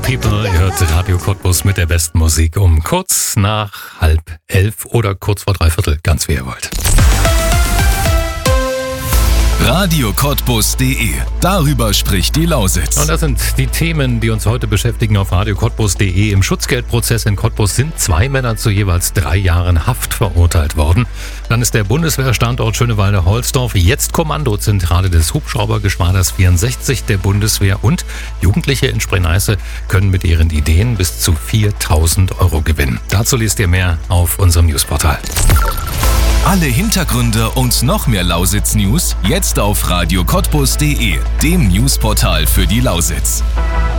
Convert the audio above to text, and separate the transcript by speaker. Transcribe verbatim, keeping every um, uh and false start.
Speaker 1: People, ihr hört Radio Cottbus mit der besten Musik um kurz nach halb elf oder kurz vor dreiviertel, ganz wie ihr wollt.
Speaker 2: Radio Cottbus punkt de. Darüber spricht die Lausitz.
Speaker 1: Und das sind die Themen, die uns heute beschäftigen auf Radio Cottbus punkt de. Im Schutzgeldprozess in Cottbus sind zwei Männer zu jeweils drei Jahren Haft verurteilt worden. Dann ist der Bundeswehrstandort Schöneweide-Holzdorf jetzt Kommandozentrale des Hubschraubergeschwaders vierundsechzig der Bundeswehr und Jugendliche in Spree-Neiße können mit ihren Ideen bis zu viertausend Euro gewinnen. Dazu liest ihr mehr auf unserem Newsportal.
Speaker 2: Alle Hintergründe und noch mehr Lausitz-News jetzt auf Radio Cottbus punkt de, dem Newsportal für die Lausitz.